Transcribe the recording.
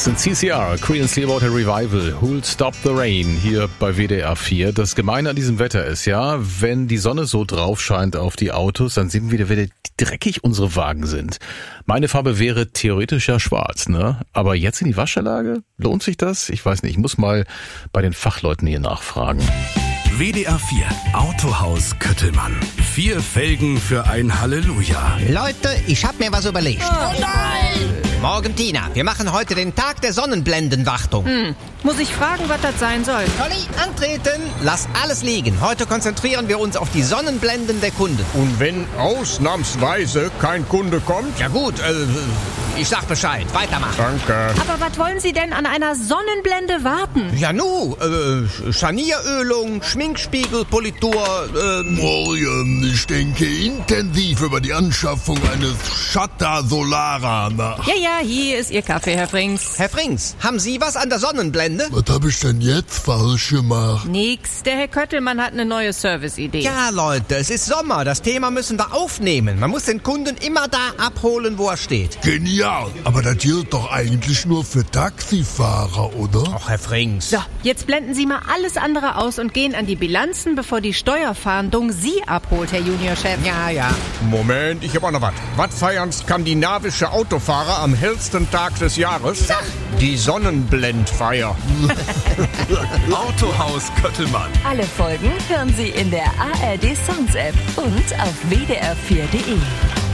sind CCR, Creedence Clearwater Revival, Who'll Stop the Rain, hier bei WDR 4. Das Gemeine an diesem Wetter ist ja, wenn die Sonne so drauf scheint auf die Autos, dann sehen wir wieder, wie dreckig unsere Wagen sind. Meine Farbe wäre theoretisch ja schwarz, ne? Aber jetzt in die Waschanlage? Lohnt sich das? Ich weiß nicht, ich muss mal bei den Fachleuten hier nachfragen. WDR 4 Autohaus Köttelmann. 4 Felgen für ein Halleluja. Leute, ich hab mir was überlegt. Oh nein! Morgen, Tina, wir machen heute den Tag der Sonnenblendenwartung. Muss ich fragen, was das sein soll? Tolli, antreten! Lass alles liegen. Heute konzentrieren wir uns auf die Sonnenblenden der Kunden. Und wenn ausnahmsweise kein Kunde kommt? Ja gut, ich sag Bescheid. Weitermachen. Danke. Aber was wollen Sie denn an einer Sonnenblende warten? Ja Scharnierölung, Schminkspiegel, Politur, Ich denke intensiv über die Anschaffung eines Shutter Solara nach. Ja, hier ist Ihr Kaffee, Herr Frings. Herr Frings, haben Sie was an der Sonnenblende? Was habe ich denn jetzt falsch gemacht? Nix, der Herr Köttelmann hat eine neue Service-Idee. Ja, Leute, es ist Sommer. Das Thema müssen wir aufnehmen. Man muss den Kunden immer da abholen, wo er steht. Genial. Aber das gilt doch eigentlich nur für Taxifahrer, oder? Ach, Herr Frings. So, jetzt blenden Sie mal alles andere aus und gehen an die Bilanzen, bevor die Steuerfahndung Sie abholt, Herr Juniorchef. Ja. Moment, ich hab auch noch was. Was feiern skandinavische Autofahrer am hellsten Tag des Jahres? Die Sonnenblendfeier. Autohaus Köttelmann. Alle Folgen hören Sie in der ARD Songs App und auf wdr4.de.